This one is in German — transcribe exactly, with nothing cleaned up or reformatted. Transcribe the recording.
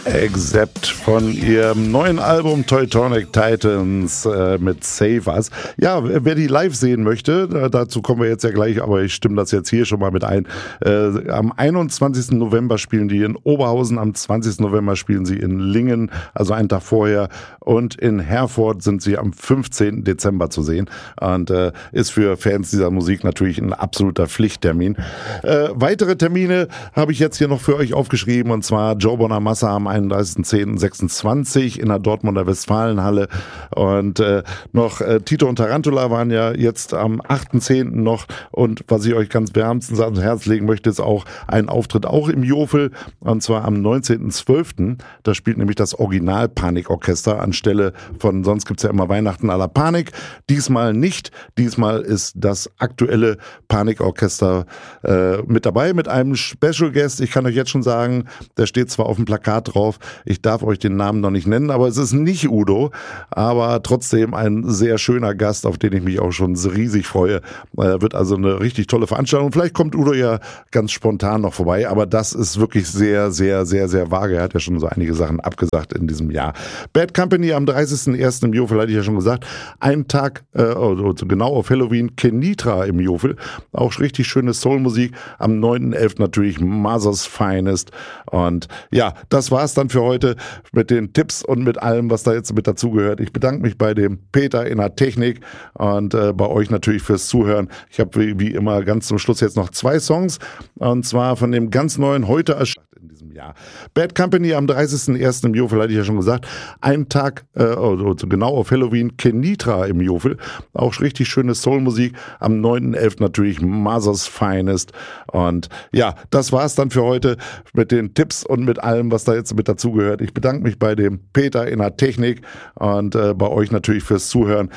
Accept von ihrem neuen Album Teutonic Titans äh, mit Save Us. Ja, wer die live sehen möchte, äh, dazu kommen wir jetzt ja gleich, aber ich stimme das jetzt hier schon mal mit ein. Äh, am einundzwanzigsten November spielen die in Oberhausen, am zwanzigsten November spielen sie in Lingen, also einen Tag vorher, und in Herford sind sie am fünfzehnten Dezember zu sehen und äh, ist für Fans dieser Musik natürlich ein absoluter Pflichttermin. Äh, weitere Termine habe ich jetzt hier noch für euch aufgeschrieben, und zwar Joe Bonamassa am einunddreißigsten zehnten sechsundzwanzig in der Dortmunder Westfalenhalle, und äh, noch äh, Tito und Tarantula waren ja jetzt am achten zehnten noch, und was ich euch ganz wärmstens ans Herz legen möchte, ist auch ein Auftritt auch im Jofel, und zwar am neunzehnten zwölften Da spielt nämlich das Original Panikorchester anstelle von, sonst gibt's ja immer Weihnachten à la Panik, diesmal nicht, diesmal ist das aktuelle Panikorchester äh, mit dabei, mit einem Special Guest. Ich kann euch jetzt schon sagen, der steht zwar auf dem Plakat drauf, ich darf euch den Namen noch nicht nennen, aber es ist nicht Udo, aber trotzdem ein sehr schöner Gast, auf den ich mich auch schon riesig freue. Äh, wird also eine richtig tolle Veranstaltung. Vielleicht kommt Udo ja ganz spontan noch vorbei, aber das ist wirklich sehr, sehr, sehr, sehr vage. Er hat ja schon so einige Sachen abgesagt in diesem Jahr. Bad Company am dreißigsten ersten im Jofel, hatte ich ja schon gesagt. Ein Tag, äh, also genau auf Halloween, Kenitra im Jofel. Auch richtig schöne Soulmusik. Am neunten elften natürlich Mother's Finest. Und ja, das war's dann für heute mit den Tipps und mit allem, was da jetzt mit dazugehört. Ich bedanke mich bei dem Peter in der Technik und äh, bei euch natürlich fürs Zuhören. Ich habe wie, wie immer ganz zum Schluss jetzt noch zwei Songs, und zwar von dem ganz neuen heute erschienen in diesem Jahr. Bad Company am dreißigsten ersten im Jofel, hatte ich ja schon gesagt. Ein Tag, äh, also genau auf Halloween, Kenitra im Jofel. Auch richtig schöne Soulmusik. Am neunten elften natürlich Mother's Finest. Und ja, das war's dann für heute mit den Tipps und mit allem, was da jetzt mit dazugehört. Ich bedanke mich bei dem Peter in der Technik und äh, bei euch natürlich fürs Zuhören.